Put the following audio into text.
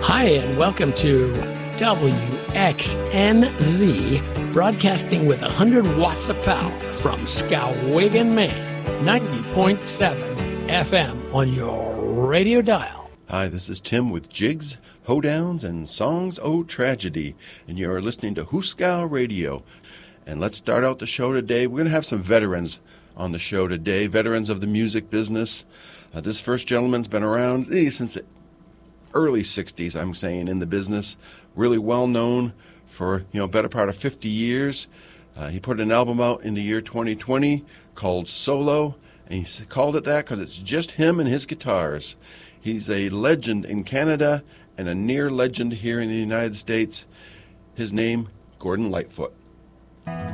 Hi, and welcome to WXNZ, broadcasting with 100 watts of power from Skowhegan, Maine, 90.7 FM on your radio dial. Hi, this is Tim with Jigs, Hoedowns, and Songs O' Tragedy, and you are listening to Hooskow Radio. And let's start out the show today. We're going to have some veterans on the show today, veterans of the music business. This first gentleman's been around since the early 60s, I'm saying, in the business. Really well known for, better part of 50 years. He put an album out in the year 2020 called Solo, and he called it that because it's just him and his guitars. He's a legend in Canada and a near legend here in the United States. His name, Gordon Lightfoot.